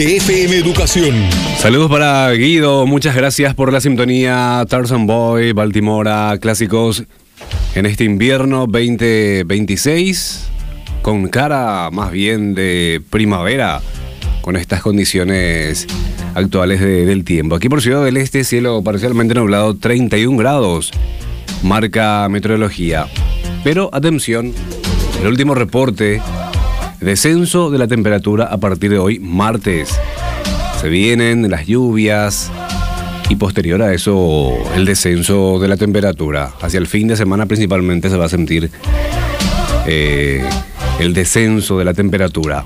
de FM Educación. Saludos para Guido, muchas gracias por la sintonía. Tarzan Boy, Baltimora, clásicos en este invierno 2026, con cara más bien de primavera, con estas condiciones actuales del tiempo. Aquí por Ciudad del Este, cielo parcialmente nublado, 31 grados, marca meteorología. Pero atención, el último reporte, descenso de la temperatura a partir de hoy, martes. Se vienen las lluvias y posterior a eso el descenso de la temperatura. Hacia el fin de semana principalmente se va a sentir el descenso de la temperatura.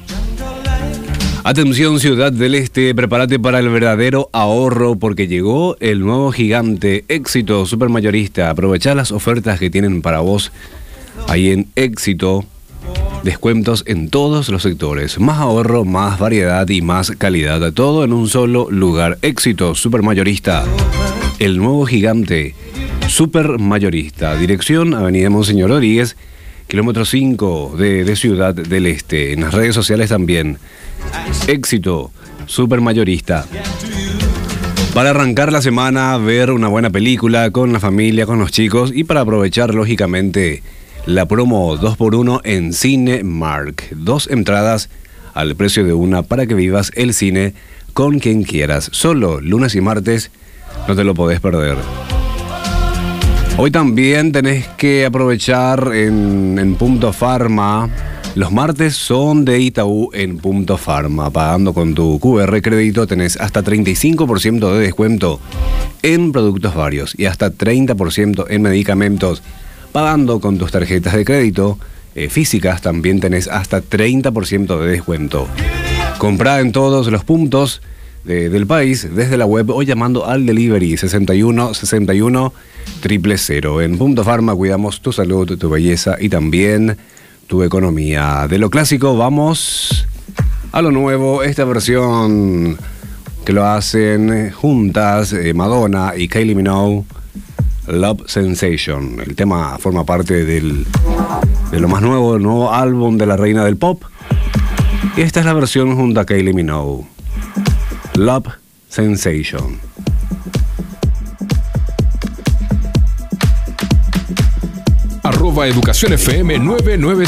Atención Ciudad del Este, prepárate para el verdadero ahorro porque llegó el nuevo gigante Éxito Supermayorista. Aprovecha las ofertas que tienen para vos ahí en Éxito. Descuentos en todos los sectores, más ahorro, más variedad y más calidad, todo en un solo lugar. Éxito Supermayorista, el nuevo gigante Supermayorista. Dirección Avenida Monseñor Rodríguez, kilómetro 5 de Ciudad del Este. En las redes sociales también. Éxito Supermayorista. Para arrancar la semana, ver una buena película con la familia, con los chicos y para aprovechar lógicamente la promo 2x1 en Cinemark. 2 entradas al precio de una para que vivas el cine con quien quieras. Solo lunes y martes, no te lo podés perder. Hoy también tenés que aprovechar en Punto Farma. Los martes son de Itaú en Punto Farma. Pagando con tu QR crédito tenés hasta 35% de descuento en productos varios y hasta 30% en medicamentos. Pagando con tus tarjetas de crédito físicas también tenés hasta 30% de descuento. Comprá en todos los puntos del país desde la web o llamando al delivery 61 61 000. En Punto Farma cuidamos tu salud, tu belleza y también tu economía. De lo clásico vamos a lo nuevo. Esta versión que lo hacen juntas Madonna y Kylie Minogue, Love Sensation. El tema forma parte de lo más nuevo, del nuevo álbum de la reina del pop. Y esta es la versión junto a Kylie Minogue, Love Sensation. @Educación FM 99.